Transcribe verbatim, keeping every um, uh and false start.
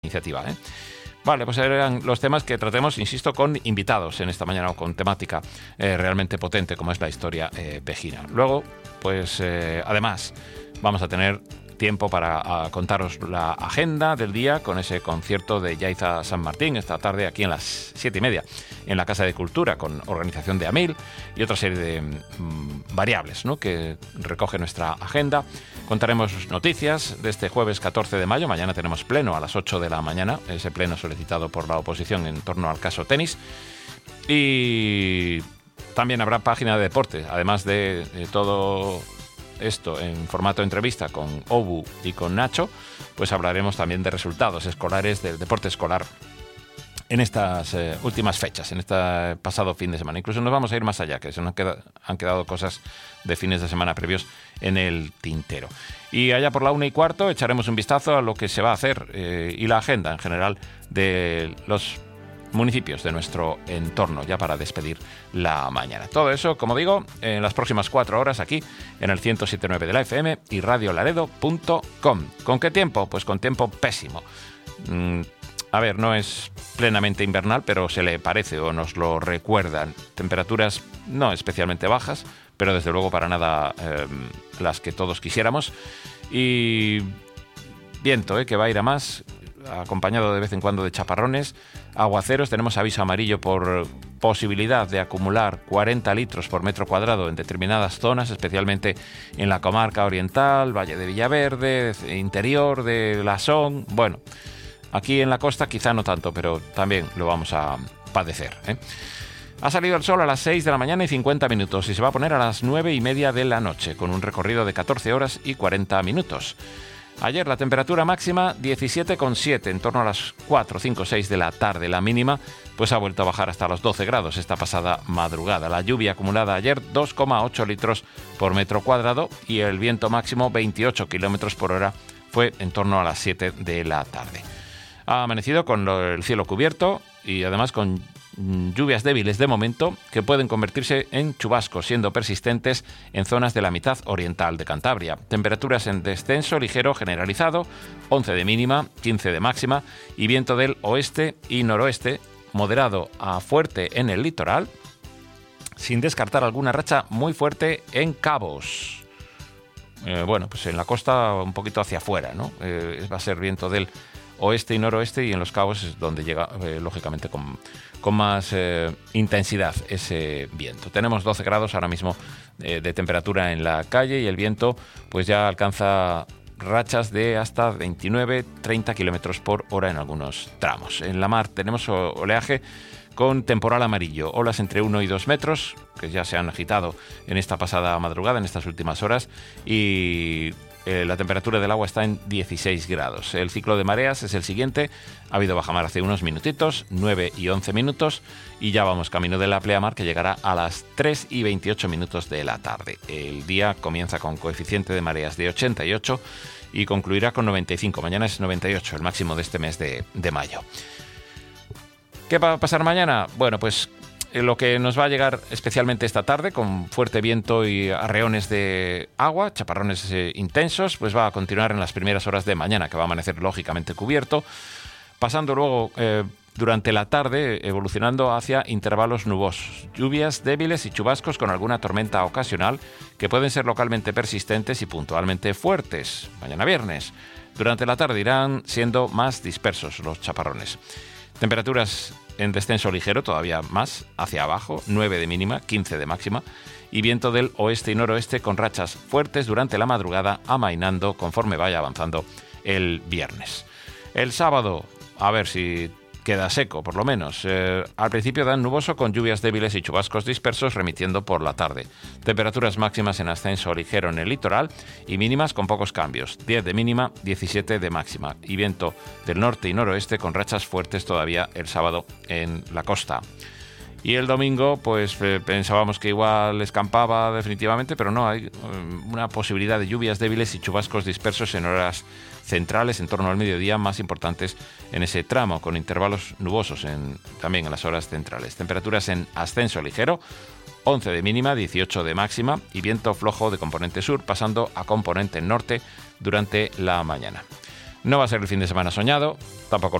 iniciativa, ¿eh? Vale, pues eran los temas que tratemos, insisto, con invitados en esta mañana o con temática eh, realmente potente como es la historia eh, pejina. Luego, pues eh, además vamos a tener tiempo para contaros la agenda del día con ese concierto de Yaiza San Martín esta tarde aquí en las siete y media en la Casa de Cultura con organización de AMIL y otra serie de mmm, variables, ¿no?, que recoge nuestra agenda. Contaremos noticias de este jueves catorce de mayo. Mañana tenemos pleno a las ocho de la mañana, ese pleno solicitado por la oposición en torno al caso tenis. Y también habrá página de deportes, además de, de todo esto en formato de entrevista con Obu y con Nacho, pues hablaremos también de resultados escolares del deporte escolar en estas eh, últimas fechas, en este pasado fin de semana. Incluso nos vamos a ir más allá, que se nos queda, han quedado cosas de fines de semana previos en el tintero. Y allá por la una y cuarto echaremos un vistazo a lo que se va a hacer eh, y la agenda en general de los municipios de nuestro entorno, ya para despedir la mañana. Todo eso, como digo, en las próximas cuatro horas aquí en el ciento siete punto nueve de la F M y radio laredo punto com. ¿Con qué tiempo? Pues con tiempo pésimo. Mm, a ver, no es plenamente invernal, pero se le parece o nos lo recuerdan. Temperaturas no especialmente bajas, pero desde luego para nada eh, las que todos quisiéramos. Y viento, eh, que va a ir a más, acompañado de vez en cuando de chaparrones, aguaceros. Tenemos aviso amarillo por posibilidad de acumular cuarenta litros por metro cuadrado en determinadas zonas, especialmente en la comarca oriental, Valle de Villaverde, interior de Lasón. Bueno, aquí en la costa quizá no tanto, pero también lo vamos a padecer, ¿eh? Ha salido el sol a las seis de la mañana y cincuenta minutos y se va a poner a las nueve y media de la noche, con un recorrido de catorce horas y cuarenta minutos. Ayer la temperatura máxima diecisiete coma siete, en torno a las cuatro, cinco, seis de la tarde. La mínima pues ha vuelto a bajar hasta los doce grados esta pasada madrugada. La lluvia acumulada ayer dos coma ocho litros por metro cuadrado y el viento máximo veintiocho kilómetros por hora fue en torno a las siete de la tarde. Ha amanecido con el cielo cubierto y además con lluvias débiles de momento que pueden convertirse en chubascos, siendo persistentes en zonas de la mitad oriental de Cantabria. Temperaturas en descenso ligero generalizado, once de mínima, quince de máxima y viento del oeste y noroeste, moderado a fuerte en el litoral, sin descartar alguna racha muy fuerte en Cabos. Eh, bueno, pues en la costa un poquito hacia afuera, ¿no? Eh, va a ser viento del oeste y noroeste y en los Cabos es donde llega, eh, lógicamente, con, con más eh, intensidad ese viento. Tenemos doce grados ahora mismo eh, de temperatura en la calle y el viento pues ya alcanza rachas de hasta veintinueve a treinta kilómetros por hora en algunos tramos. En la mar tenemos oleaje con temporal amarillo, olas entre uno y dos metros, que ya se han agitado en esta pasada madrugada, en estas últimas horas, y Eh, la temperatura del agua está en dieciséis grados. El ciclo de mareas es el siguiente. Ha habido bajamar hace unos minutitos, nueve y once minutos, y ya vamos camino de la pleamar, que llegará a las tres y veintiocho minutos de la tarde. El día comienza con coeficiente de mareas de ochenta y ocho y concluirá con noventa y cinco. Mañana es noventa y ocho, el máximo de este mes de, de mayo. ¿Qué va a pasar mañana? Bueno, pues lo que nos va a llegar especialmente esta tarde, con fuerte viento y arreones de agua, chaparrones eh, intensos, pues va a continuar en las primeras horas de mañana, que va a amanecer lógicamente cubierto, pasando luego eh, durante la tarde evolucionando hacia intervalos nubosos, lluvias débiles y chubascos con alguna tormenta ocasional que pueden ser localmente persistentes y puntualmente fuertes. Mañana viernes, durante la tarde irán siendo más dispersos los chaparrones. Temperaturas en descenso ligero, todavía más, hacia abajo, nueve de mínima, quince de máxima, y viento del oeste y noroeste con rachas fuertes durante la madrugada, amainando conforme vaya avanzando el viernes. El sábado, a ver si queda seco, por lo menos. Eh, al principio dan nuboso con lluvias débiles y chubascos dispersos remitiendo por la tarde. Temperaturas máximas en ascenso ligero en el litoral y mínimas con pocos cambios. diez de mínima, diecisiete de máxima. Y viento del norte y noroeste con rachas fuertes todavía el sábado en la costa. Y el domingo, pues eh, pensábamos que igual escampaba definitivamente, pero no, hay eh, una posibilidad de lluvias débiles y chubascos dispersos en horas centrales, en torno al mediodía, más importantes en ese tramo, con intervalos nubosos en, también en las horas centrales. Temperaturas en ascenso ligero, once de mínima, dieciocho de máxima, y viento flojo de componente sur, pasando a componente norte durante la mañana. No va a ser el fin de semana soñado, tampoco